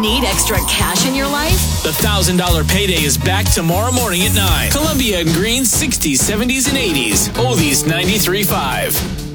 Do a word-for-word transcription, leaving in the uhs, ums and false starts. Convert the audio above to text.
Need extra cash in your life? The one thousand dollars Payday is back tomorrow morning at nine. Columbia and Green sixties, seventies, and eighties. Oldies ninety-three point five.